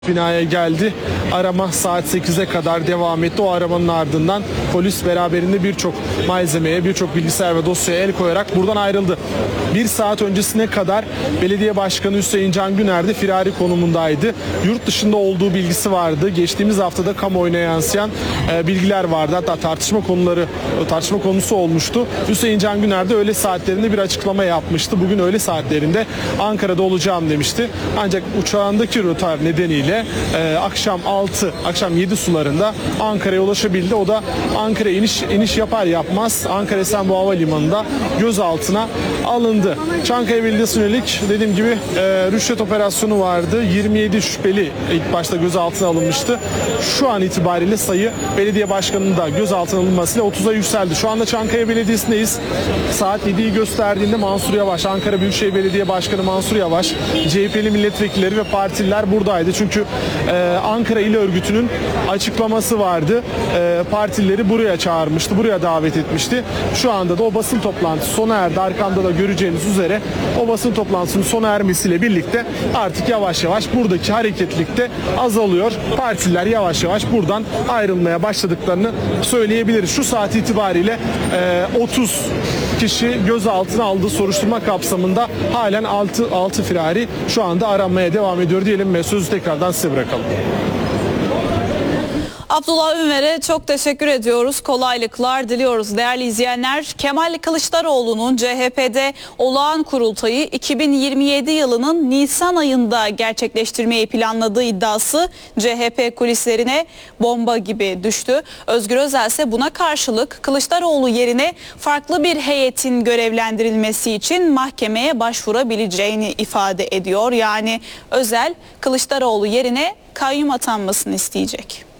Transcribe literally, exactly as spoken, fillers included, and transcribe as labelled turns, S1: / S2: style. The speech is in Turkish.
S1: Binaya geldi. Arama saat sekize kadar devam etti. O aramanın ardından polis beraberinde birçok malzemeye, birçok bilgisayar ve dosyaya el koyarak buradan ayrıldı. Bir saat öncesine kadar Belediye Başkanı Hüseyin Can Güner de firari konumundaydı. Yurt dışında olduğu bilgisi vardı. Geçtiğimiz haftada kamuoyuna yansıyan e, bilgiler vardı. Hatta tartışma konuları, tartışma konusu olmuştu. Hüseyin Can Güner de öğle saatlerinde bir açıklama yapmıştı. Bugün öğle saatlerinde Ankara'da olacağım demişti. Ancak uçağındaki rötar nedeniyle Ee, akşam altı, akşam yedi sularında Ankara'ya ulaşabildi. O da Ankara iniş iniş yapar yapmaz Ankara Esenboğa Havalimanı'nda gözaltına alındı. Çankaya Belediyesi'ne yönelik dediğim gibi e, rüşvet operasyonu vardı. yirmi yedi şüpheli ilk başta gözaltına alınmıştı. Şu an itibariyle sayı belediye başkanının da gözaltına alınmasıyla otuza yükseldi. Şu anda Çankaya Belediyesi'ndeyiz. Saat yediyi gösterdiğinde Mansur Yavaş, Ankara Büyükşehir Belediye Başkanı Mansur Yavaş, C H P'li milletvekilleri ve partililer buradaydı. Çünkü Ee, Ankara İl Örgütü'nün açıklaması vardı. Ee, partileri buraya çağırmıştı, buraya davet etmişti. Şu anda da o basın toplantısı sona erdi. Arkamda da göreceğiniz üzere o basın toplantısının sona ermesiyle birlikte artık yavaş yavaş buradaki hareketlilik de azalıyor. Partiler yavaş yavaş buradan ayrılmaya başladıklarını söyleyebiliriz. Şu saat itibariyle e, otuz kişi gözaltına aldığı soruşturma kapsamında halen altı firari şu anda aranmaya devam ediyor diyelim ve sözü tekrardan size bırakalım.
S2: Abdullah Ünver'e çok teşekkür ediyoruz. Kolaylıklar diliyoruz değerli izleyenler. Kemal Kılıçdaroğlu'nun C H P'de olağan kurultayı iki bin yirmi yedi yılının Nisan ayında gerçekleştirmeyi planladığı iddiası C H P kulislerine bomba gibi düştü. Özgür Özel ise buna karşılık Kılıçdaroğlu yerine farklı bir heyetin görevlendirilmesi için mahkemeye başvurabileceğini ifade ediyor. Yani Özel Kılıçdaroğlu yerine kayyum atanmasını isteyecek.